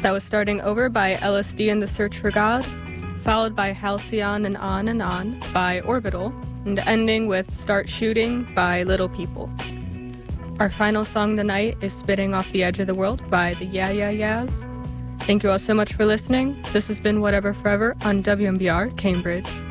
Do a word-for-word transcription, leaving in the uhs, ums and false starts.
That was Starting Over by L S D and the Search for God, followed by Halcyon and On and On by Orbital, and ending with Start Shooting by Little People. Our final song tonight is Spitting Off the Edge of the World by the Yeah Yeah Yeahs. Thank you all so much for listening. This has been Whatever Forever on W M B R Cambridge.